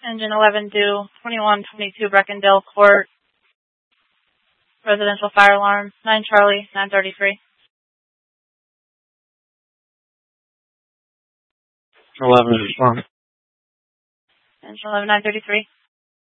Engine 11 due 2122 Breckendale Court. Residential fire alarm. 9 Charlie, 933. 11 respond. Engine 11, 933.